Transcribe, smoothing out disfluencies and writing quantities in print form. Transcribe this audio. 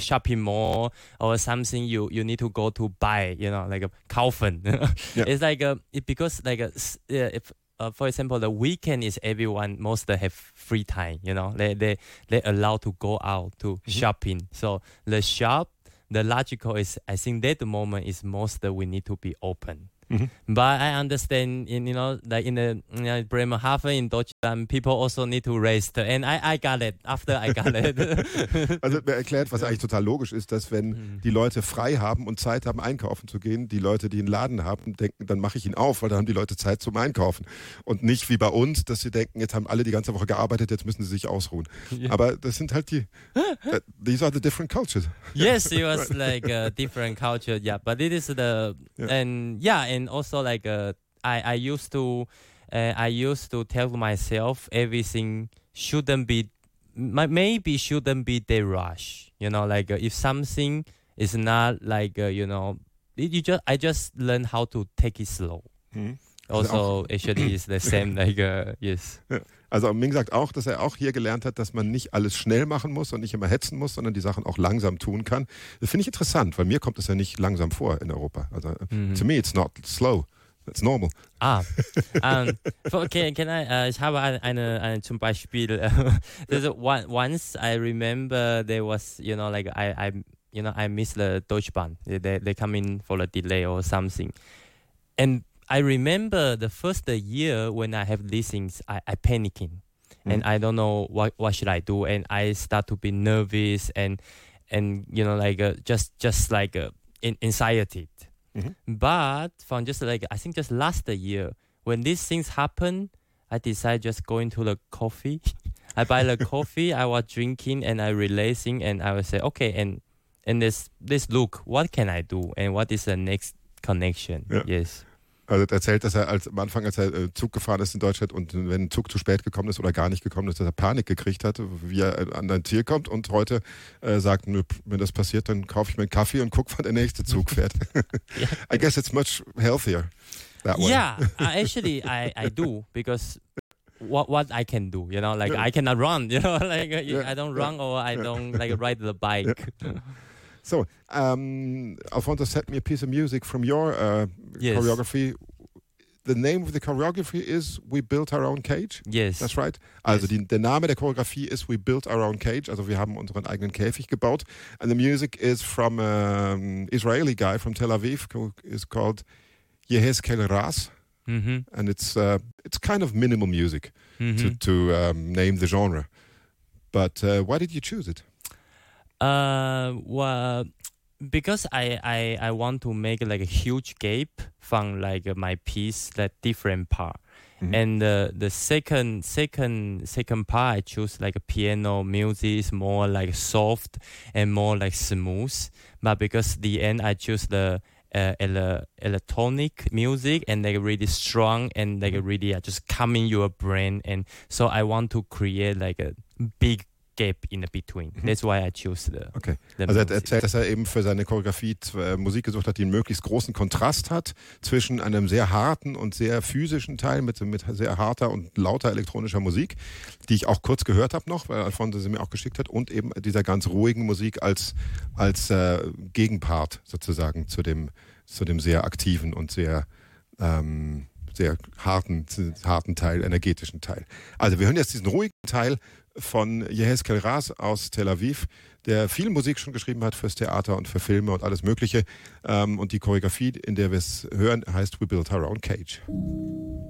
shopping mall or something you need to go to buy, like a kaufen. It's like because like if for example, the weekend is everyone most have free time. They allow to go out to shopping. So the logical is, I think that the moment is most that we need to be open. But I understand, like in the Bremerhaven in Deutschland, people also need to rest. And I got it. After I got it. Also mir erklärt, was eigentlich total logisch ist, dass wenn die Leute frei haben und Zeit haben, einkaufen zu gehen, die Leute, die einen Laden haben, denken, dann mache ich ihn auf, weil dann haben die Leute Zeit zum Einkaufen. Und nicht wie bei uns, dass sie denken, jetzt haben alle die ganze Woche gearbeitet, jetzt müssen sie sich ausruhen. Yeah. Aber das sind halt these are the different cultures. Yes, it was like a different culture. Yeah, but it is and also like I used to tell myself everything shouldn't be that rush. Like if something is not like I just learn how to take it slow. Also actually it's the same like yes. Ja. Also Ming sagt auch, dass er auch hier gelernt hat, dass man nicht alles schnell machen muss und nicht immer hetzen muss, sondern die Sachen auch langsam tun kann. Das finde ich interessant, weil mir kommt es ja nicht langsam vor in Europa. Also to me it's not slow. That's normal. Okay, can I? Ich habe eine zum Beispiel. Once I remember there was like I missed the Deutsche Bahn. They come in for a delay or something, and I remember the first year when I have these things, I panicking, and I don't know what should I do, and I start to be nervous and like just like anxiety. But from just like I think just last year when these things happen, I decided just going to the coffee. I buy the coffee, I was drinking and I relaxing, and I would say okay, and this look, what can I do and what is the next connection? Ja. Yes. Also er erzählt, dass er am Anfang, als er Zug gefahren ist in Deutschland und wenn ein Zug zu spät gekommen ist oder gar nicht gekommen ist, dass er Panik gekriegt hat, wie er an ein Ziel kommt, und heute sagt, wenn das passiert, dann kaufe ich mir einen Kaffee und gucke, wann der nächste Zug fährt. Yeah. I guess it's much healthier that way. Yeah, actually I do, because what I can do, like I cannot run, like I don't run or I don't like ride the bike. So, Alfonso sent me a piece of music from your choreography. The name of the choreography is We Built Our Own Cage. Yes. That's right. Also der Name der Choreografie ist We Built Our Own Cage. Also wir haben unseren eigenen Käfig gebaut. And the music is from an Israeli guy from Tel Aviv who is called Yehezkel Ras. And it's kind of minimal music to name the genre. But why did you choose it? Well, because I want to make like a huge gap from like my piece, that different part, and the second part I choose like a piano music is more like soft and more like smooth, but because the end I choose the electronic music and like really strong and like really just calm in your brain, and so I want to create like a big gap in the between. That's why I choose the Okay. The also er music. erzählt, dass er eben für seine Choreografie Musik gesucht hat, die einen möglichst großen Kontrast hat zwischen einem sehr harten und sehr physischen Teil mit sehr harter und lauter elektronischer Musik, die ich auch kurz gehört habe noch, weil Alfonso sie mir auch geschickt hat, und eben dieser ganz ruhigen Musik als Gegenpart sozusagen zu dem sehr aktiven und sehr harten Teil, energetischen Teil. Also wir hören jetzt diesen ruhigen Teil von Yehezkel Ras aus Tel Aviv, der viel Musik schon geschrieben hat fürs Theater und für Filme und alles Mögliche. Und die Choreografie, in der wir es hören, heißt We Built Our Own Cage.